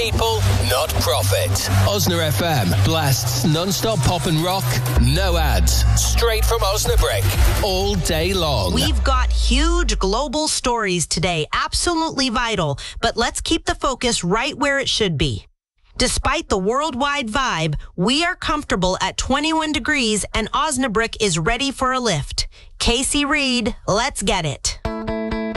people, not profit. Osna FM blasts non-stop pop and rock, no ads, straight from Osnabrick, all day long. We've got huge global stories today, absolutely vital, but let's keep the focus right where it should be. Despite the worldwide vibe, we are comfortable at 21 degrees and Osnabrick is ready for a lift. Casey Reed, let's get it.